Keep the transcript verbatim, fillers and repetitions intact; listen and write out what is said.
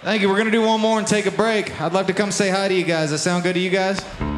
Thank you. We're going to do one more and take a break. I'd like to come say hi to you guys. That sound good to you guys?